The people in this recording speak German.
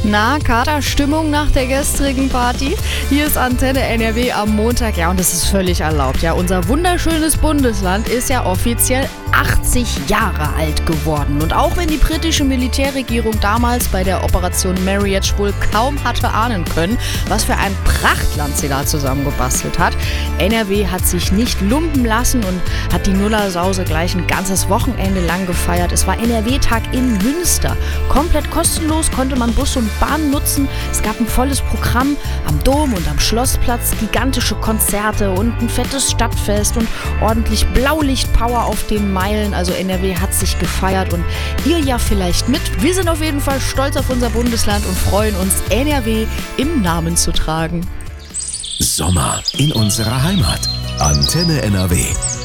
Na, Katerstimmung nach der gestrigen Party? Hier ist Antenne NRW am Montag. Ja, und das ist völlig erlaubt. Ja, unser wunderschönes Bundesland ist ja offiziell 80 Jahre alt geworden. Und auch wenn die britische Militärregierung damals bei der Operation Marriage wohl kaum hatte ahnen können, was für ein Prachtland sie da zusammengebastelt hat, NRW hat sich nicht lumpen lassen und hat die Nullersause gleich ein ganzes Wochenende lang gefeiert. Es war NRW-Tag in Münster. Komplett kostenlos konnte man Bus und Bahn nutzen. Es gab ein volles Programm am Dom und am Schlossplatz, gigantische Konzerte und ein fettes Stadtfest und ordentlich Blaulicht-Power auf den Meilen. Also NRW hat sich gefeiert und ihr ja vielleicht mit. Wir sind auf jeden Fall stolz auf unser Bundesland und freuen uns, NRW im Namen zu tragen. Sommer in unserer Heimat. Antenne NRW.